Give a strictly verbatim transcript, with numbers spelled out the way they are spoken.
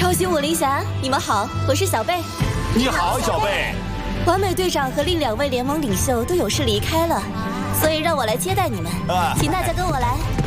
超级武林侠，你们好，我是小贝。 你好，小贝。 完美队长和另两位联盟领袖都有事离开了，所以让我来接待你们， 啊、 请大家跟我来。